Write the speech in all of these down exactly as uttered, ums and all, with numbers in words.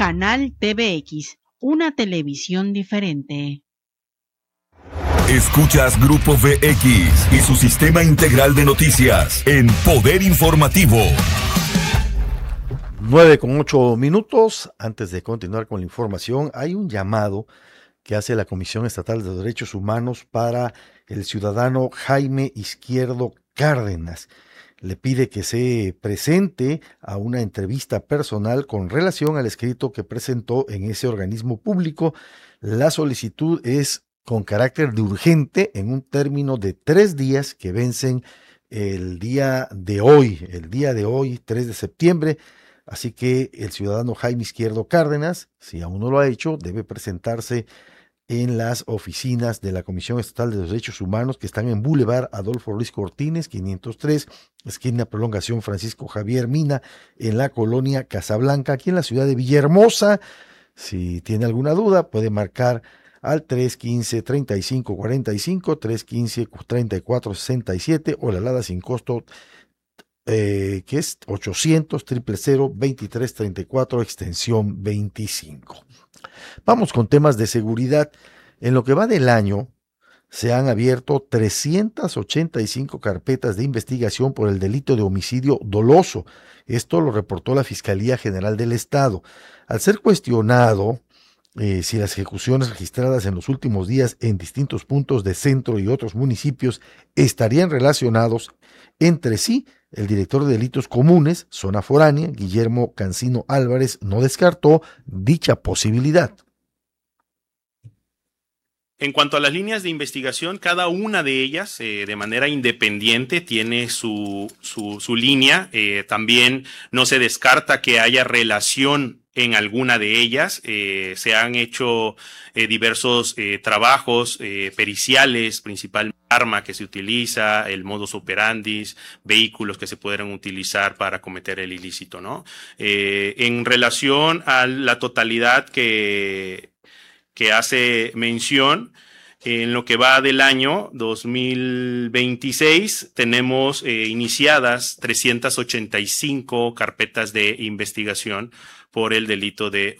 Canal T V X, una televisión diferente. Escuchas Grupo V X y su sistema integral de noticias en Poder Informativo. nueve con ocho minutos. Antes de continuar con la información, hay un llamado que hace la Comisión Estatal de Derechos Humanos para el ciudadano Jaime Izquierdo Cárdenas. Le pide que se presente a una entrevista personal con relación al escrito que presentó en ese organismo público. La solicitud es con carácter de urgente en un término de tres días que vencen el día de hoy, el día de hoy, tres de septiembre. Así que el ciudadano Jaime Izquierdo Cárdenas, si aún no lo ha hecho, debe presentarse en las oficinas de la Comisión Estatal de Derechos Humanos que están en Boulevard Adolfo Ruiz Cortines, quinientos tres, esquina Prolongación Francisco Javier Mina, en la colonia Casablanca, aquí en la ciudad de Villahermosa. Si tiene alguna duda, puede marcar al tres quince, treinta y cinco cuarenta y cinco, tres quince, treinta y cuatro sesenta y siete o la alada sin costo eh, que es ochocientos, cero cero cero, veintitrés treinta y cuatro, extensión veinticinco. Vamos con temas de seguridad. En lo que va del año, se han abierto trescientas ochenta y cinco carpetas de investigación por el delito de homicidio doloso. Esto lo reportó la Fiscalía General del Estado. Al ser cuestionado eh, si las ejecuciones registradas en los últimos días en distintos puntos de Centro y otros municipios estarían relacionados entre sí, el director de Delitos Comunes, Zona Foránea, Guillermo Cancino Álvarez, no descartó dicha posibilidad. En cuanto a las líneas de investigación, cada una de ellas, eh, de manera independiente, tiene su, su, su línea. Eh, también no se descarta que haya relación en alguna de ellas. Eh, se han hecho eh, diversos eh, trabajos eh, periciales, principalmente arma que se utiliza, el modus operandi, vehículos que se pudieran utilizar para cometer el ilícito, ¿no? Eh, en relación a la totalidad que... que hace mención, en lo que va del año dos mil veintiséis, tenemos eh, iniciadas trescientas ochenta y cinco carpetas de investigación por el delito de...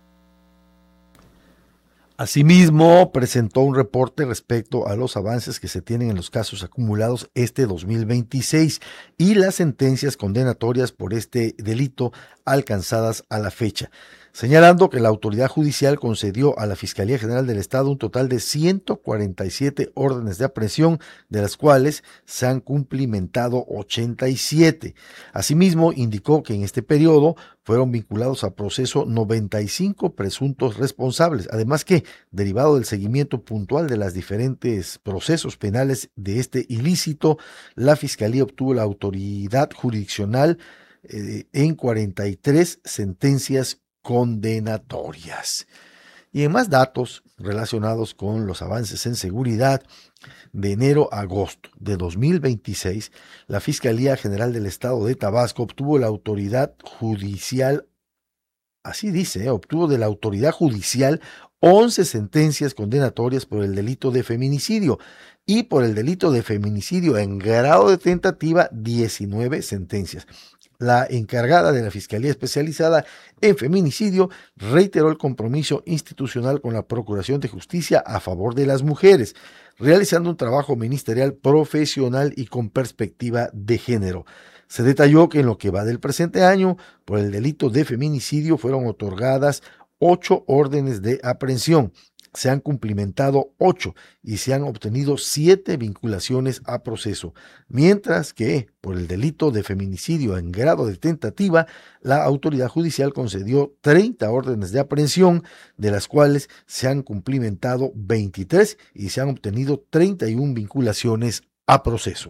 Asimismo, presentó un reporte respecto a los avances que se tienen en los casos acumulados este dos mil veintiséis y las sentencias condenatorias por este delito alcanzadas a la fecha, señalando que la autoridad judicial concedió a la Fiscalía General del Estado un total de ciento cuarenta y siete órdenes de aprehensión, de las cuales se han cumplimentado ochenta y siete. Asimismo, indicó que en este periodo fueron vinculados a proceso noventa y cinco presuntos responsables, además que, derivado del seguimiento puntual de los diferentes procesos penales de este ilícito, la Fiscalía obtuvo la autoridad jurisdiccional eh, en cuarenta y tres sentencias condenatorias. Y en más datos relacionados con los avances en seguridad, de enero a agosto de dos mil veintiséis, la Fiscalía General del Estado de Tabasco obtuvo la autoridad judicial, así dice, ¿eh? obtuvo de la autoridad judicial once sentencias condenatorias por el delito de feminicidio y por el delito de feminicidio en grado de tentativa diecinueve sentencias. La encargada de la Fiscalía Especializada en Feminicidio reiteró el compromiso institucional con la Procuración de Justicia a favor de las mujeres, realizando un trabajo ministerial profesional y con perspectiva de género. Se detalló que en lo que va del presente año, por el delito de feminicidio fueron otorgadas ocho órdenes de aprehensión. Se han cumplimentado ocho y se han obtenido siete vinculaciones a proceso, mientras que por el delito de feminicidio en grado de tentativa, la autoridad judicial concedió treinta órdenes de aprehensión, de las cuales se han cumplimentado veintitrés y se han obtenido treinta y una vinculaciones a proceso.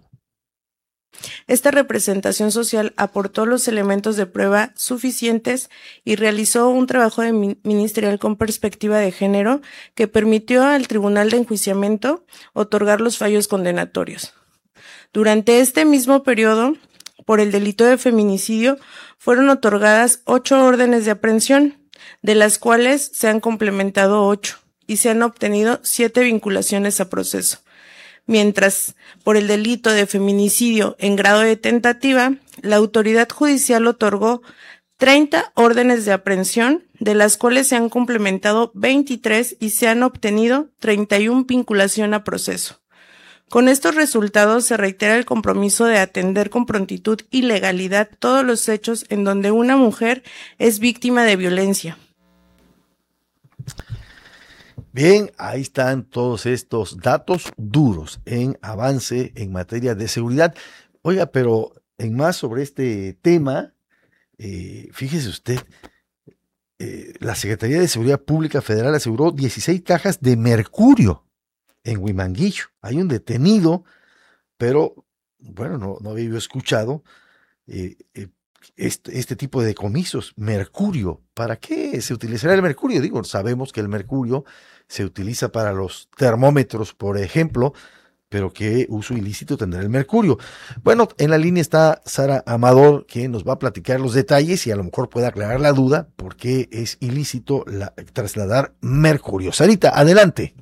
Esta representación social aportó los elementos de prueba suficientes y realizó un trabajo de ministerial con perspectiva de género que permitió al Tribunal de Enjuiciamiento otorgar los fallos condenatorios. Durante este mismo periodo, por el delito de feminicidio, fueron otorgadas ocho órdenes de aprehensión, de las cuales se han complementado ocho y se han obtenido siete vinculaciones a proceso. Mientras, por el delito de feminicidio en grado de tentativa, la autoridad judicial otorgó treinta órdenes de aprehensión, de las cuales se han complementado veintitrés y se han obtenido treinta y una vinculación a proceso. Con estos resultados se reitera el compromiso de atender con prontitud y legalidad todos los hechos en donde una mujer es víctima de violencia. Bien, ahí están todos estos datos duros en avance en materia de seguridad. Oiga, pero en más sobre este tema, eh, fíjese usted, eh, la Secretaría de Seguridad Pública Federal aseguró dieciséis cajas de mercurio en Huimanguillo. Hay un detenido, pero bueno, no, no había yo escuchado eh, eh, este, este tipo de decomisos. Mercurio, ¿para qué se utilizará el mercurio? Digo, sabemos que el mercurio se utiliza para los termómetros, por ejemplo, pero ¿qué uso ilícito tendrá el mercurio? Bueno, en la línea está Sara Amador, que nos va a platicar los detalles y a lo mejor puede aclarar la duda por qué es ilícito la, trasladar mercurio. Sarita, adelante.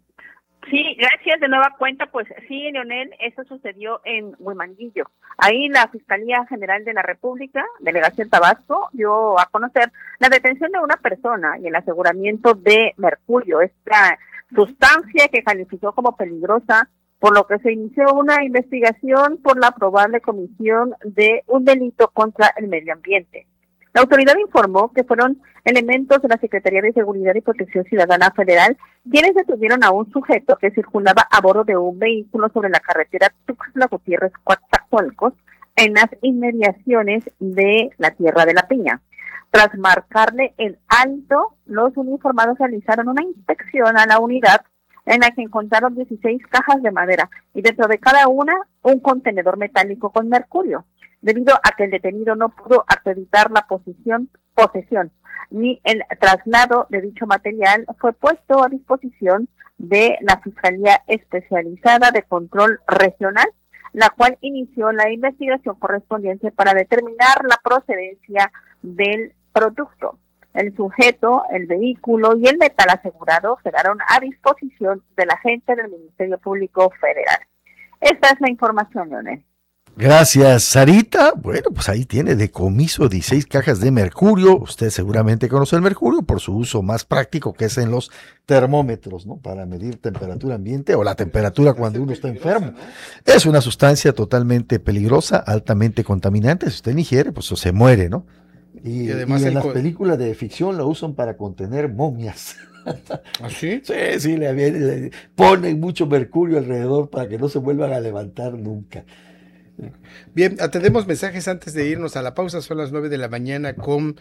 Sí, gracias de nueva cuenta. Pues sí, Leonel, eso sucedió en Huimanguillo. Ahí la Fiscalía General de la República, Delegación Tabasco, dio a conocer la detención de una persona y el aseguramiento de mercurio, esta sustancia que calificó como peligrosa, por lo que se inició una investigación por la probable comisión de un delito contra el medio ambiente. La autoridad informó que fueron elementos de la Secretaría de Seguridad y Protección Ciudadana Federal quienes detuvieron a un sujeto que circulaba a bordo de un vehículo sobre la carretera Tuxtla Gutiérrez Coatzacoalcos en las inmediaciones de la Tierra de la Piña. Tras marcarle el alto, los uniformados realizaron una inspección a la unidad en la que encontraron dieciséis cajas de madera y dentro de cada una un contenedor metálico con mercurio. Debido a que el detenido no pudo acreditar la posición, posesión ni el traslado de dicho material, fue puesto a disposición de la Fiscalía Especializada de Control Regional, la cual inició la investigación correspondiente para determinar la procedencia del producto. El sujeto, el vehículo y el metal asegurado quedaron a disposición de la gente del Ministerio Público Federal. Esta es la información, Leonel. Gracias, Sarita. Bueno, pues ahí tiene decomiso dieciséis cajas de mercurio. Usted seguramente conoce el mercurio por su uso más práctico, que es en los termómetros, ¿no? Para medir temperatura ambiente o la temperatura cuando uno está enfermo. Es una sustancia totalmente peligrosa, altamente contaminante. Si usted ingiere, pues se muere, ¿no? Y, y además y en las co- películas de ficción lo usan para contener momias. ¿Ah, sí? Sí, sí, le, le ponen mucho mercurio alrededor para que no se vuelvan a levantar nunca. Bien, atendemos mensajes antes de irnos a la pausa. Son las nueve de la mañana con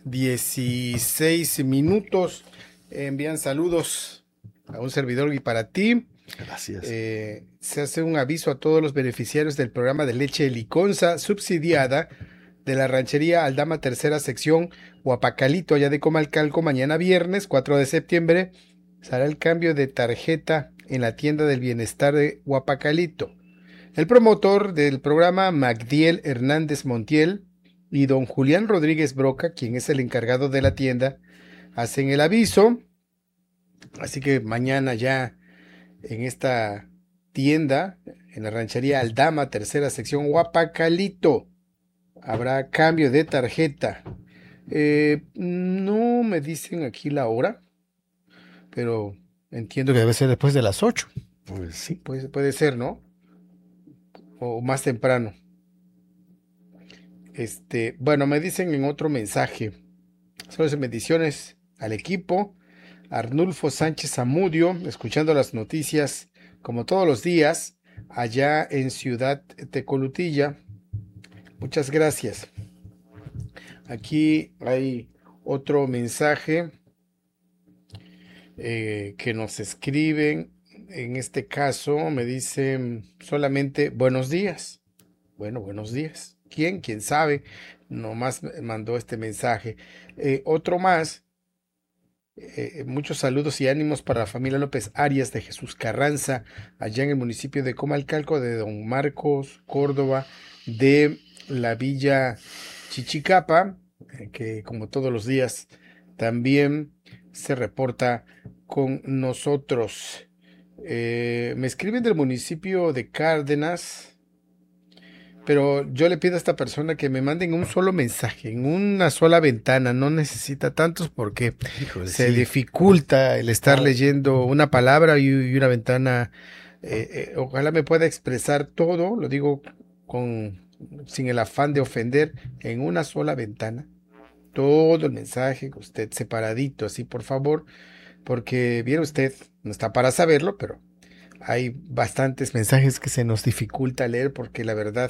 dieciséis minutos. Envían saludos a un servidor y para ti. Gracias. Eh, se hace un aviso a todos los beneficiarios del programa de leche Liconza subsidiada de la ranchería Aldama Tercera Sección Huapacalito, allá de Comalcalco. Mañana viernes cuatro de septiembre será el cambio de tarjeta en la tienda del bienestar de Huapacalito. El promotor del programa, Magdiel Hernández Montiel, y don Julián Rodríguez Broca, quien es el encargado de la tienda, hacen el aviso. Así que mañana ya en esta tienda, en la ranchería Aldama, tercera sección Huapacalito, habrá cambio de tarjeta. Eh, no me dicen aquí la hora, pero entiendo que debe ser después de las ocho. Pues sí. Puede, puede ser, ¿no? O más temprano. Este, bueno, me dicen en otro mensaje. Saludos y bendiciones al equipo. Arnulfo Sánchez Zamudio, escuchando las noticias como todos los días, allá en Ciudad Tecolutilla. Muchas gracias. Aquí hay otro mensaje eh, que nos escriben. En este caso me dicen solamente buenos días. Bueno, buenos días. ¿Quién? ¿Quién sabe? Nomás mandó este mensaje. Eh, otro más. Eh, muchos saludos y ánimos para la familia López Arias de Jesús Carranza, allá en el municipio de Comalcalco, de don Marcos Córdoba, de la Villa Chichicapa, eh, que como todos los días también se reporta con nosotros. Eh, me escriben del municipio de Cárdenas. pero yo le pido a esta persona que me manden un solo mensaje, en una sola ventana, no necesita tantos porque Híjole, se sí. dificulta el estar Claro. leyendo una palabra y, y una ventana. Eh, eh, ojalá me pueda expresar todo, lo digo con sin el afán de ofender, en una sola ventana, todo el mensaje, usted separadito, así por favor, porque viene usted, no está para saberlo, pero hay bastantes mensajes que se nos dificulta leer porque la verdad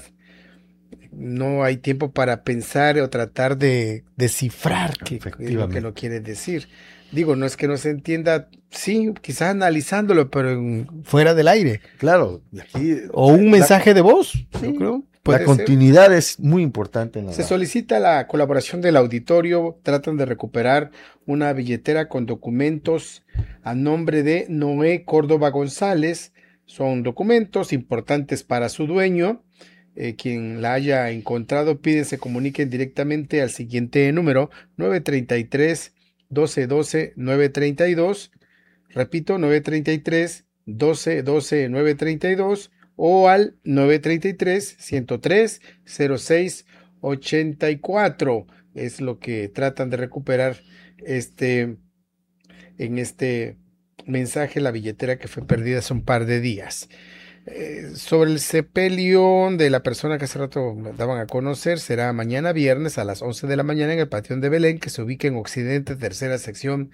no hay tiempo para pensar o tratar de descifrar qué es lo que Efectivamente. lo quiere decir. Digo, no es que no se entienda, sí, quizás analizándolo, pero en- fuera del aire. Claro, y aquí O un la- mensaje de voz, Sí. yo creo. La Puede ser. continuidad es muy importante en la Se radio. solicita la colaboración del auditorio, tratan de recuperar una billetera con documentos a nombre de Noé Córdoba González. Son documentos importantes para su dueño. Eh, quien la haya encontrado pide se comuniquen directamente al siguiente número nueve treinta y tres, doce doce, nueve treinta y dos. Repito, nueve treinta y tres, doce doce, nueve treinta y dos o al nueve treinta y tres, ciento tres, cero seis, ochenta y cuatro. Es lo que tratan de recuperar este en este mensaje, la billetera que fue perdida hace un par de días. Eh, sobre el sepelio de la persona que hace rato me daban a conocer, será mañana viernes a las once de la mañana en el Panteón de Belén, que se ubica en Occidente, tercera sección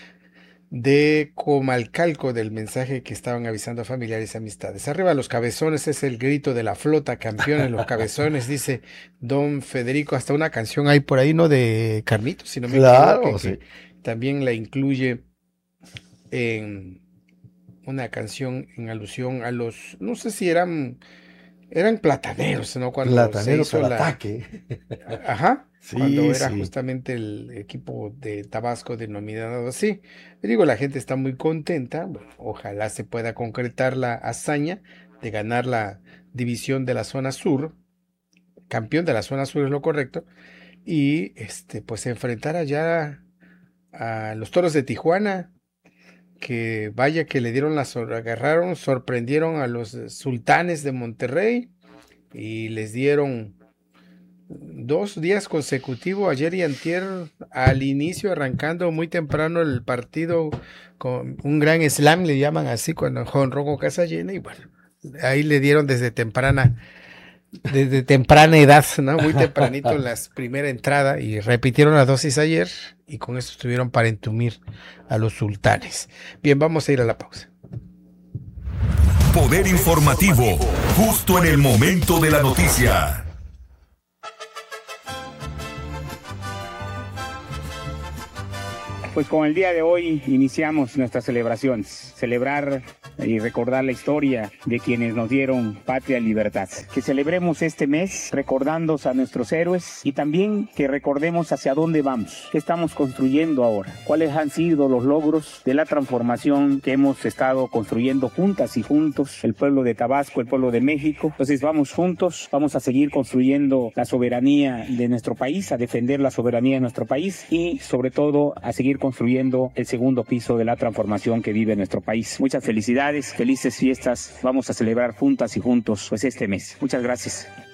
de Comalcalco, del mensaje que estaban avisando a familiares y amistades. Arriba los cabezones es el grito de la flota, campeones, los cabezones, dice don Federico. Hasta una canción hay por ahí, ¿no? De Carmito, si no me Claro, equivoco, sí. que también la incluye en una canción en alusión a los, no sé si eran, eran plataneros, ¿no? Cuando Plataneros se hizo al la- ataque. Ajá. Sí, Cuando era sí. justamente el equipo de Tabasco denominado así. Y digo, la gente está muy contenta. Bueno, ojalá se pueda concretar la hazaña de ganar la división de la zona sur. Campeón de la zona sur es lo correcto. Y este, pues enfrentar allá a los Toros de Tijuana, que vaya que le dieron la sor- agarraron, sorprendieron a los Sultanes de Monterrey y les dieron dos días consecutivos, ayer y antier, al inicio, arrancando muy temprano el partido con un gran slam, le llaman así, cuando jonró con casa llena, y bueno, ahí le dieron desde temprana, desde temprana edad, ¿no? Muy tempranito en la primera entrada, y repitieron la dosis ayer, y con eso estuvieron para entumir a los Sultanes. Bien, vamos a ir a la pausa. Poder informativo, justo en el momento de la noticia. Pues con el día de hoy iniciamos nuestras celebraciones, celebrar y recordar la historia de quienes nos dieron patria y libertad. Que celebremos este mes recordando a nuestros héroes y también que recordemos hacia dónde vamos, qué estamos construyendo ahora, cuáles han sido los logros de la transformación que hemos estado construyendo juntas y juntos, el pueblo de Tabasco, el pueblo de México. Entonces vamos juntos, vamos a seguir construyendo la soberanía de nuestro país, a defender la soberanía de nuestro país y sobre todo a seguir construyendo el segundo piso de la transformación que vive nuestro país. Muchas felicidades, felices fiestas, vamos a celebrar juntas y juntos pues este mes. Muchas gracias.